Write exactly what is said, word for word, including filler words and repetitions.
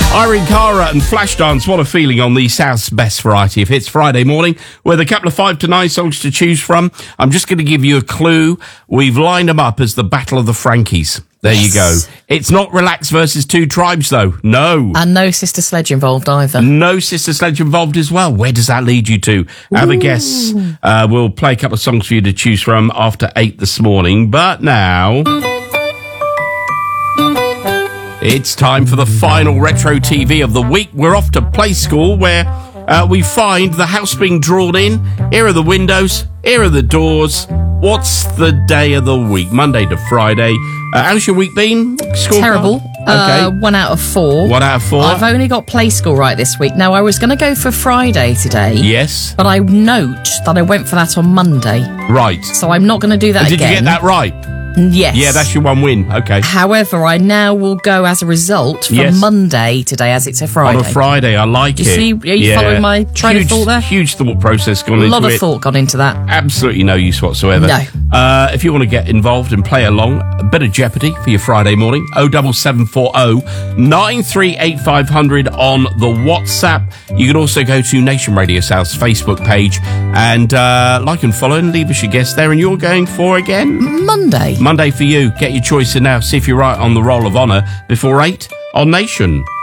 Irene Cara and Flashdance, what a feeling on the South's best variety of hits Friday morning with a couple of five to nine songs to choose from. I'm just going to give you a clue. We've lined them up as the Battle of the Frankies. There yes. you go. It's not Relax versus Two Tribes, though. No. And no Sister Sledge involved either. No Sister Sledge involved as well. Where does that lead you to? Ooh. Have a guess. Uh, we'll play a couple of songs for you to choose from after eight this morning. But now... it's time for the final Retro T V of the week. We're off to Play School, where uh, we find the house being drawn in. Here are the windows. Here are the doors. What's the day of the week? Monday to Friday. Uh, how's your week been? School Terrible. Okay. Uh, one out of four. One out of four. I've only got Play School right this week. Now, I was going to go for Friday today. Yes. But I note that I went for that on Monday. Right. So I'm not going to do that Did again. Did you get that right? Yes. Yeah, that's your one win. Okay. However, I now will go as a result for yes. Monday today, as it's a Friday. On a Friday, I like Do it. You see, are you yeah. following my train huge, of thought there? Huge thought process gone into it. A lot of it. thought gone into that. Absolutely no use whatsoever. No. Uh, if you want to get involved and play along, a bit of Jeopardy for your Friday morning, oh seven seven four oh, nine three eight five hundred on the WhatsApp. You can also go to Nation Radio South's Facebook page and uh, like and follow and leave us your guess there. And you're going for, again? Monday. Monday for you. Get your choice in now. See if you're right on the roll of honour before eight on Nation.